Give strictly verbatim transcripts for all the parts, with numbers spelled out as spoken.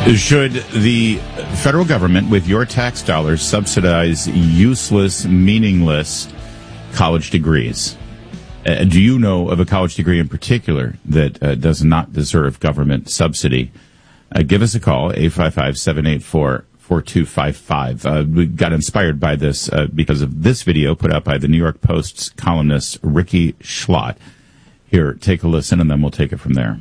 Should the federal government, with your tax dollars, subsidize useless, meaningless college degrees? Uh, do you know of a college degree in particular that uh, does not deserve government subsidy? Uh, give us a call, eight five five, seven eight four, four two five five. Uh, we got inspired by this uh, because of this video put out by the New York Post's columnist Ricky Schlott. Here, take a listen, and then we'll take it from there.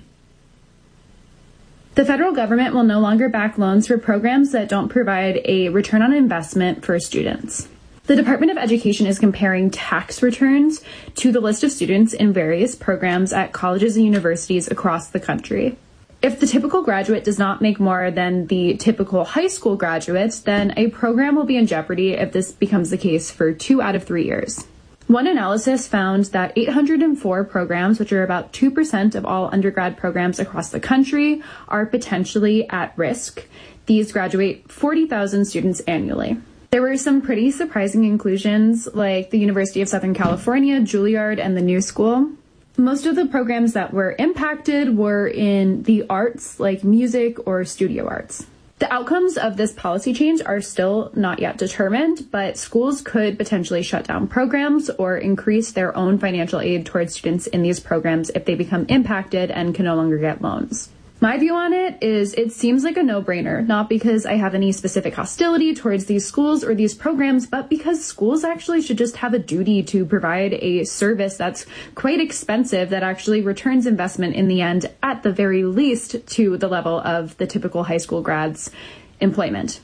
The federal government will no longer back loans for programs that don't provide a return on investment for students. The Department of Education is comparing tax returns to the list of students in various programs at colleges and universities across the country. If the typical graduate does not make more than the typical high school graduate, then a program will be in jeopardy if this becomes the case for two out of three years. One analysis found that eight hundred four programs, which are about two percent of all undergrad programs across the country, are potentially at risk. These graduate forty thousand students annually. There were some pretty surprising inclusions, like the University of Southern California, Juilliard, and the New School. Most of the programs that were impacted were in the arts, like music or studio arts. The outcomes of this policy change are still not yet determined, but schools could potentially shut down programs or increase their own financial aid towards students in these programs if they become impacted and can no longer get loans. My view on it is it seems like a no-brainer, not because I have any specific hostility towards these schools or these programs, but because schools actually should just have a duty to provide a service that's quite expensive that actually returns investment in the end, at the very least, to the level of the typical high school grad's employment.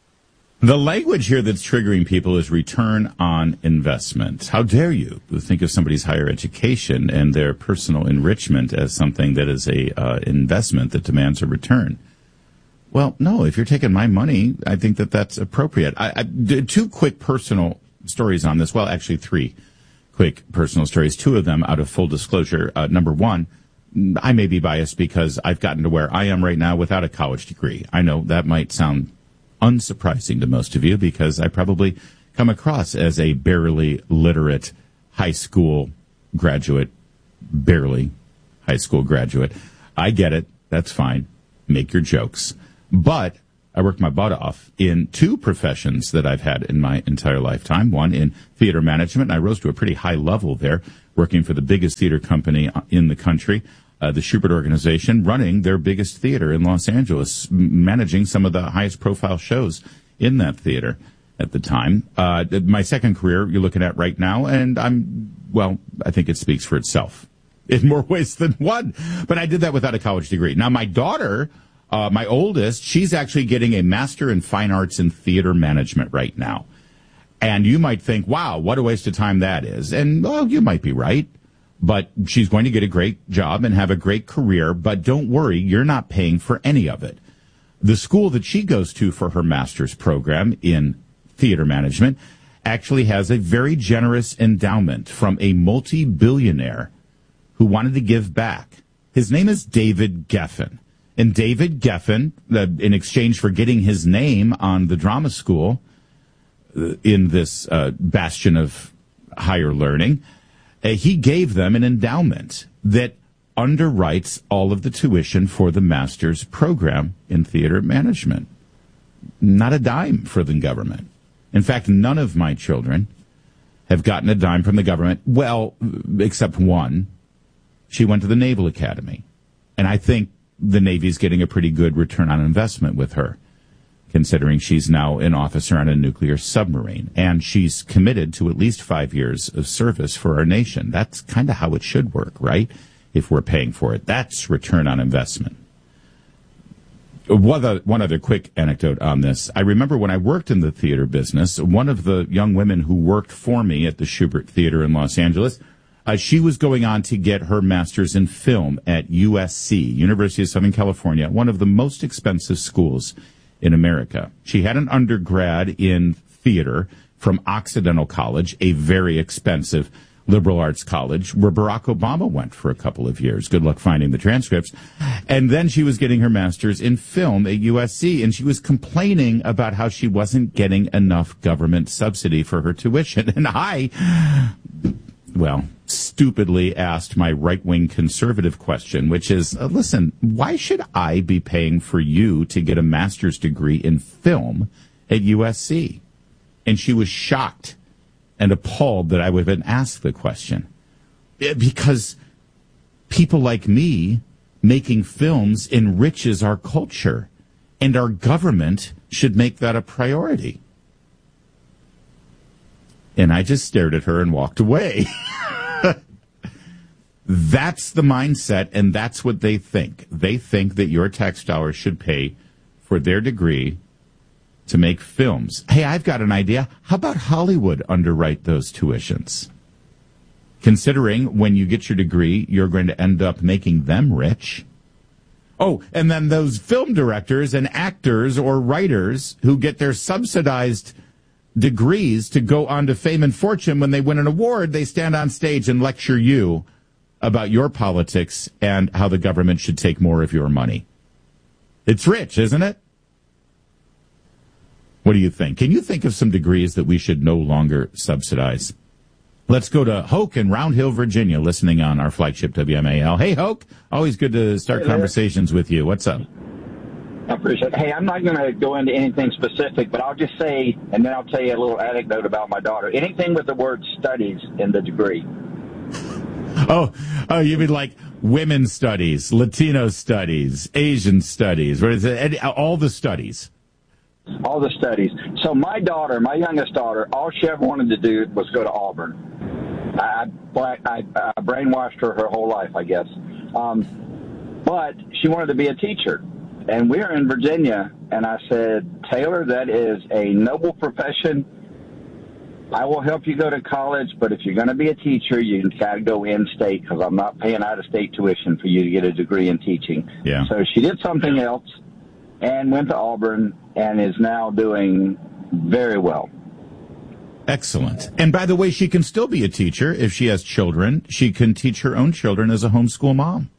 The language here that's triggering people is return on investment. How dare you think of somebody's higher education and their personal enrichment as something that is a uh, investment that demands a return? Well, no, if you're taking my money, I think that that's appropriate. I, I did two quick personal stories on this. Well, actually three quick personal stories, two of them out of full disclosure. Uh, number one, I may be biased because I've gotten to where I am right now without a college degree. I know that might sound unsurprising to most of you because I probably come across as a barely literate high school graduate, barely high school graduate. I get it. That's fine. Make your jokes. But I worked my butt off in two professions that I've had in my entire lifetime. One in theater management. I rose to a pretty high level there, working for the biggest theater company in the country. Uh, the Shubert Organization, running their biggest theater in Los Angeles, m- managing some of the highest profile shows in that theater at the time. Uh, my second career you're looking at right now, and I'm, well, I think it speaks for itself in more ways than one. But I did that without a college degree. Now, my daughter, uh, my oldest, she's actually getting a Master in Fine Arts in Theater Management right now. And you might think, wow, what a waste of time that is. And, well, you might be right. But she's going to get a great job and have a great career. But don't worry, you're not paying for any of it. The school that she goes to for her master's program in theater management actually has a very generous endowment from a multi-billionaire who wanted to give back. His name is David Geffen. And David Geffen, uh, in exchange for getting his name on the drama school uh, in this uh, bastion of higher learning, Uh, he gave them an endowment that underwrites all of the tuition for the master's program in theater management. Not a dime for the government. In fact, none of my children have gotten a dime from the government. Well, except one. She went to the Naval Academy. And I think the Navy's getting a pretty good return on investment with her, considering she's now an officer on a nuclear submarine. And she's committed to at least five years of service for our nation. That's kind of how it should work, right? If we're paying for it. That's return on investment. One other, one other quick anecdote on this. I remember when I worked in the theater business, one of the young women who worked for me at the Shubert Theater in Los Angeles, uh, she was going on to get her master's in film at U S C, University of Southern California, one of the most expensive schools in America. She had an undergrad in theater from Occidental College, a very expensive liberal arts college where Barack Obama went for a couple of years. Good luck finding the transcripts. And then she was getting her master's in film at U S C, and she was complaining about how she wasn't getting enough government subsidy for her tuition. And I, well, stupidly asked my right-wing conservative question, which is, uh, listen, why should I be paying for you to get a master's degree in film at U S C? And she was shocked and appalled that I would have been asked the question. Because people like me making films enriches our culture, and our government should make that a priority. And I just stared at her and walked away. That's the mindset, and that's what they think. They think that your tax dollars should pay for their degree to make films. Hey, I've got an idea. How about Hollywood underwrite those tuitions? Considering when you get your degree, you're going to end up making them rich. Oh, and then those film directors and actors or writers who get their subsidized degrees to go on to fame and fortune, when they win an award, they stand on stage and lecture you about your politics and how the government should take more of your money. It's rich, isn't it? What do you think? Can you think of some degrees that we should no longer subsidize? Let's go to Hoke in Round Hill, Virginia, listening on our flagship W M A L. Hey, Hoke. Always good to start hey, conversations with you. What's up? I appreciate it. Hey, I'm not going to go into anything specific, but I'll just say, and then I'll tell you a little anecdote about my daughter. Anything with the word studies in the degree. Oh, oh, you mean like women's studies, Latino studies, Asian studies, what is it? All the studies. All the studies. So my daughter, my youngest daughter, all she ever wanted to do was go to Auburn. I, I, I brainwashed her her whole life, I guess. Um, but she wanted to be a teacher. And we're in Virginia, and I said, Taylor, that is a noble profession. I will help you go to college, but if you're going to be a teacher, you got to go in-state, because I'm not paying out-of-state tuition for you to get a degree in teaching. Yeah. So she did something else and went to Auburn and is now doing very well. Excellent. And by the way, she can still be a teacher if she has children. She can teach her own children as a homeschool mom.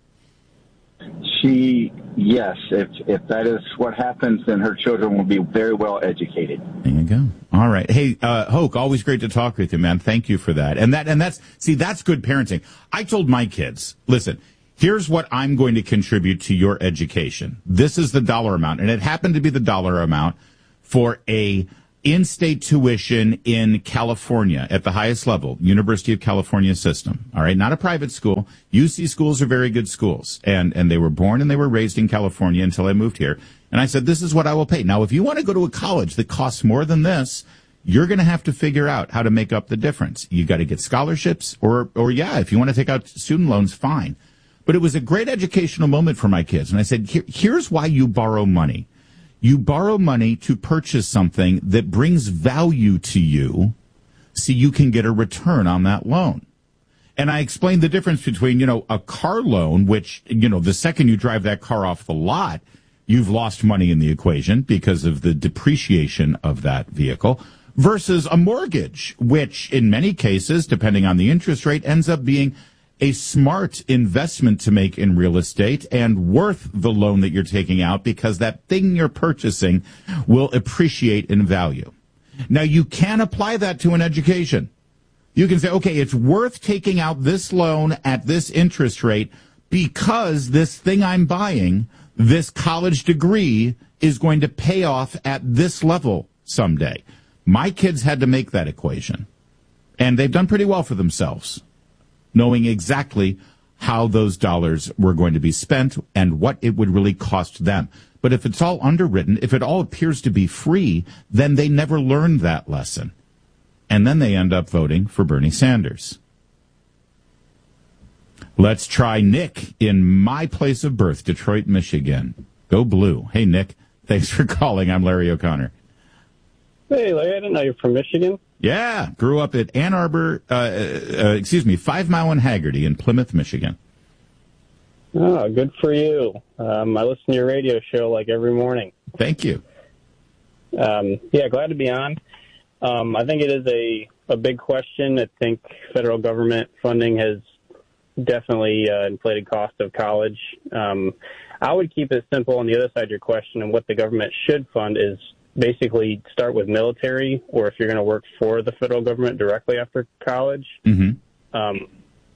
She, yes, if if that is what happens, then her children will be very well educated. There you go. All right. Hey, uh, Hoke, always great to talk with you, man. Thank you for that. And that, and that's, see, that's good parenting. I told my kids, listen, here's what I'm going to contribute to your education. This is the dollar amount. And it happened to be the dollar amount for a in-state tuition in California at the highest level, University of California system. All right. Not a private school. U C schools are very good schools. And, and they were born and they were raised in California until I moved here. And I said, this is what I will pay. Now, if you want to go to a college that costs more than this, you're going to have to figure out how to make up the difference. You got to get scholarships or, or yeah, if you want to take out student loans, fine. But it was a great educational moment for my kids. And I said, Here, here's why you borrow money. You borrow money to purchase something that brings value to you so you can get a return on that loan. And I explained the difference between, you know, a car loan, which, you know, the second you drive that car off the lot, you've lost money in the equation because of the depreciation of that vehicle, versus a mortgage, which in many cases, depending on the interest rate, ends up being a smart investment to make in real estate and worth the loan that you're taking out because that thing you're purchasing will appreciate in value. Now, you can apply that to an education. You can say, okay, it's worth taking out this loan at this interest rate because this thing I'm buying, this college degree, is going to pay off at this level someday. My kids had to make that equation, and they've done pretty well for themselves, knowing exactly how those dollars were going to be spent and what it would really cost them. But if it's all underwritten, if it all appears to be free, then they never learned that lesson. And then they end up voting for Bernie Sanders. Let's try Nick in my place of birth, Detroit, Michigan. Go blue. Hey, Nick. Thanks for calling. I'm Larry O'Connor. Hey, Larry. I didn't know you're from Michigan. Yeah, grew up at Ann Arbor, uh, uh, excuse me, Five Mile and Haggerty in Plymouth, Michigan. Oh, good for you. Um, I listen to your radio show like every morning. Thank you. Um, yeah, glad to be on. Um, I think it is a, a big question. I think federal government funding has definitely uh, inflated cost of college. Um, I would keep it simple on the other side of your question, and what the government should fund is basically start with military, or if you're going to work for the federal government directly after college. Mm-hmm. Um,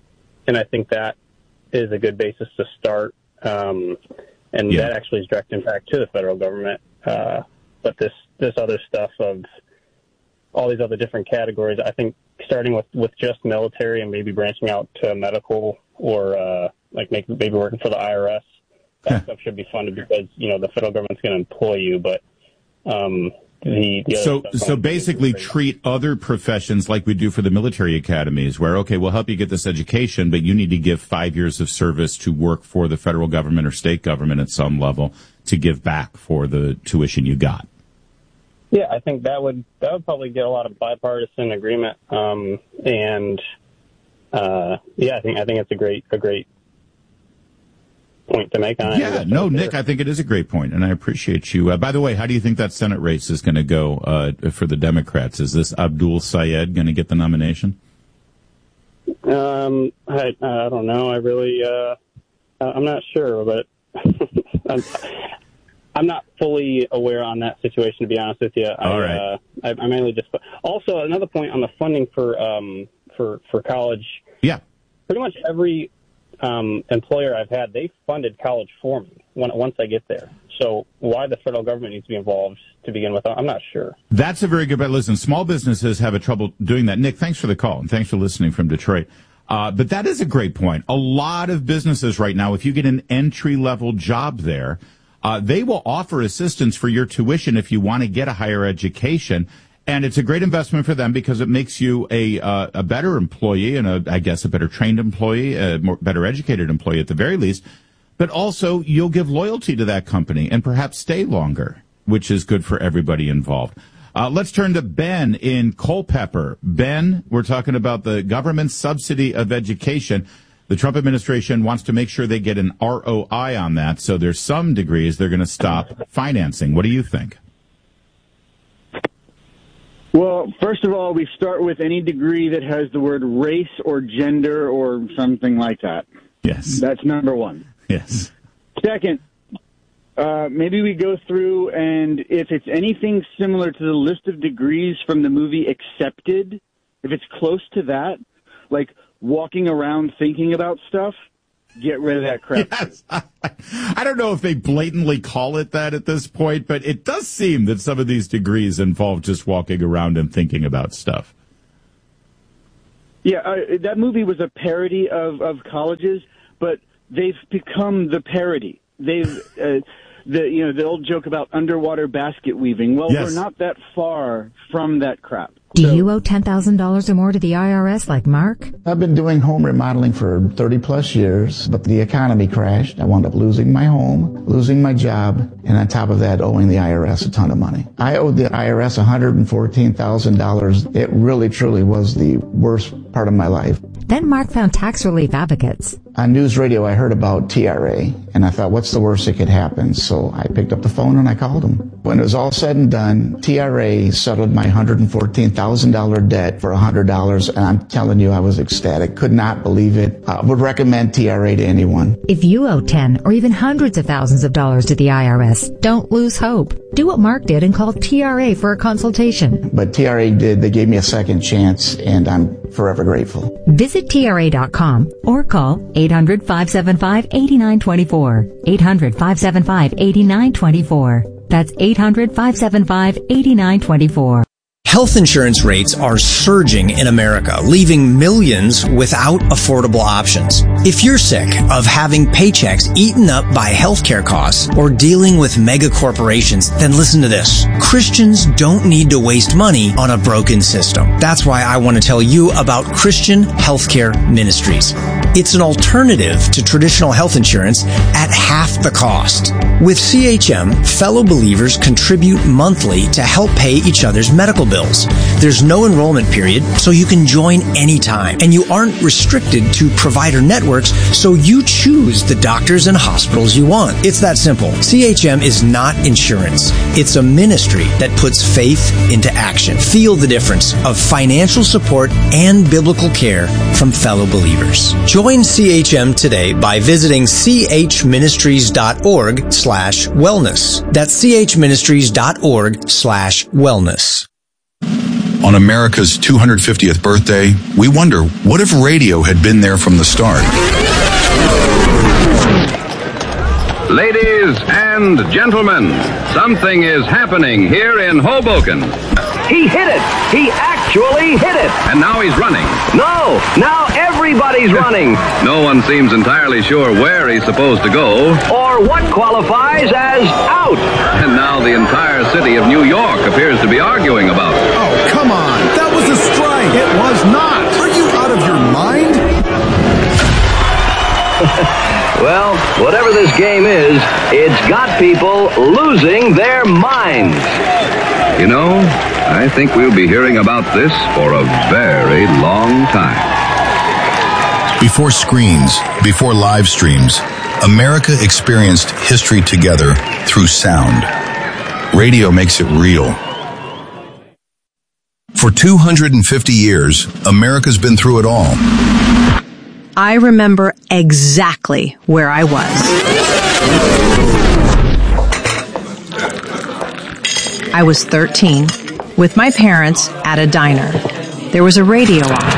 and I think that is a good basis to start. Um, and yeah. that actually is direct impact to the federal government. Uh, but this, this other stuff of all these other different categories, I think starting with, with just military and maybe branching out to medical or uh, like maybe, maybe working for the I R S, that stuff should be funded because, you know, the federal government's going to employ you. But um, the, the so so basically treat other professions like we do for the military academies where, okay, we'll help you get this education, but you need to give five years of service to work for the federal government or state government at some level to give back for the tuition you got. Yeah, I think that would that would probably get a lot of bipartisan agreement, um, and uh, yeah, I think I think it's a great a great point to make on it. Yeah, no, Nick, I think it is a great point, and I appreciate you. Uh, by the way, how do you think that Senate race is going to go uh, for the Democrats? Is this Abdul Sayed going to get the nomination? Um, I I don't know. I really uh, I'm not sure, but I'm, I'm not fully aware on that situation, to be honest with you. All I, right. Uh, I, I mainly just also another point on the funding for um for for college. Yeah. Pretty much every um, employer I've had, they funded college for me when, once I get there. So why the federal government needs to be involved to begin with, I'm not sure. That's a very good bet. Listen, small businesses have a trouble doing that. Nick, thanks for the call, and thanks for listening from Detroit. Uh, but that is a great point. A lot of businesses right now, if you get an entry-level job there, uh, they will offer assistance for your tuition if you want to get a higher education. And it's a great investment for them because it makes you a uh, a better employee and, a, I guess, a better trained employee, a more, better educated employee at the very least. But also, you'll give loyalty to that company and perhaps stay longer, which is good for everybody involved. Uh, let's turn to Ben in Culpeper. Ben, we're talking about the government subsidy of education. The Trump administration wants to make sure they get an R O I on that, so there's some degrees they're going to stop financing. What do you think? Well, first of all, we start with any degree that has the word race or gender or something like that. Yes. That's number one. Yes. Second, uh, maybe we go through, and if it's anything similar to the list of degrees from the movie Accepted, if it's close to that, like walking around thinking about stuff, get rid of that crap. Yes. I don't know if they blatantly call it that at this point, but it does seem that some of these degrees involve just walking around and thinking about stuff. Yeah, uh, that movie was a parody of, of colleges, but they've become the parody. They've, uh, the you know, the old joke about underwater basket weaving. Well, yes. We're not that far from that crap. Do So, you owe ten thousand dollars or more to the I R S like Mark? I've been doing home remodeling for thirty plus years, but the economy crashed. I wound up losing my home, losing my job, and on top of that, owing the I R S a ton of money. I owed the I R S one hundred fourteen thousand dollars. It really, truly was the worst part of my life. Then Mark found tax relief advocates. On news radio, I heard about T R A, and I thought, what's the worst that could happen? So I picked up the phone and I called them. When it was all said and done, T R A settled my one hundred fourteen thousand dollars debt for one hundred dollars, and I'm telling you, I was ecstatic. Could not believe it. I would recommend T R A to anyone. If you owe ten or even hundreds of thousands of dollars to the I R S, don't lose hope. Do what Mark did and call T R A for a consultation. But T R A did. They gave me a second chance, and I'm forever grateful. Visit T R A dot com or call eight hundred, five seven five, eight nine two four. eight hundred, five seven five, eight nine two four. That's eight hundred, five seven five, eight nine two four. Health insurance rates are surging in America, leaving millions without affordable options. If you're sick of having paychecks eaten up by healthcare costs or dealing with mega corporations, then listen to this. Christians don't need to waste money on a broken system. That's why I want to tell you about Christian Healthcare Ministries. It's an alternative to traditional health insurance at half the cost. With C H M, fellow believers contribute monthly to help pay each other's medical bills. There's no enrollment period, so you can join anytime. And you aren't restricted to provider networks, so you choose the doctors and hospitals you want. It's that simple. C H M is not insurance. It's a ministry that puts faith into action. Feel the difference of financial support and biblical care from fellow believers. Join C H M today by visiting c h ministries dot org slash wellness. That's c h ministries dot org slash wellness. On America's two hundred fiftieth birthday, we wonder, what if radio had been there from the start? Ladies and gentlemen, something is happening here in Hoboken. He hit it! He actually hit it! And now he's running. No! Now everybody's running! No one seems entirely sure where he's supposed to go. Or what qualifies as out! And now the entire city of New York appears to be arguing about it. Oh, come on! That was a strike! It was not! Are you out of your mind? Well, whatever this game is, it's got people losing their minds. You know, I think we'll be hearing about this for a very long time. Before screens, before live streams, America experienced history together through sound. Radio makes it real. For two hundred fifty years, America's been through it all. I remember exactly where I was. I was thirteen, with my parents at a diner. There was a radio on.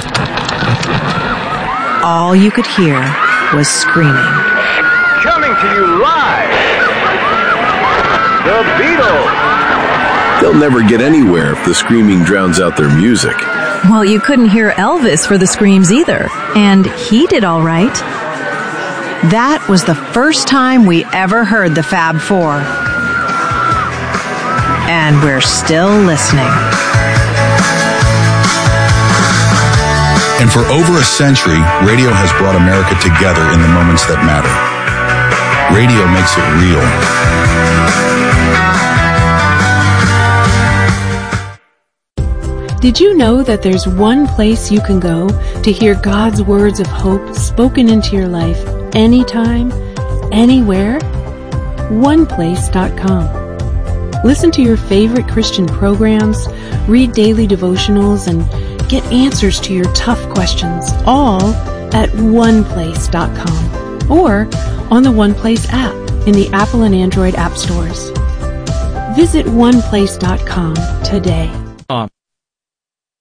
All you could hear was screaming. Coming to you live, the Beatles. They'll never get anywhere if the screaming drowns out their music. Well, you couldn't hear Elvis for the screams either, and he did all right. That was the first time we ever heard the Fab Four. And we're still listening. And for over a century, radio has brought America together in the moments that matter. Radio makes it real. Did you know that there's one place you can go to hear God's words of hope spoken into your life anytime, anywhere? one place dot com. Listen to your favorite Christian programs, read daily devotionals, and get answers to your tough questions, all at one place dot com or on the OnePlace app in the Apple and Android app stores. Visit one place dot com today.